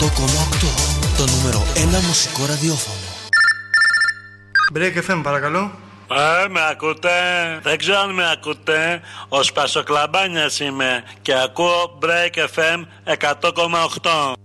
το νούμερο 1 μουσικό ραδιόφωνο. Break FM, παρακαλώ. Με ακούτε? Δεν ξέρω αν με ακούτε. Ο Σπασοκλαμπάνιας είμαι και ακούω Break FM 100,8.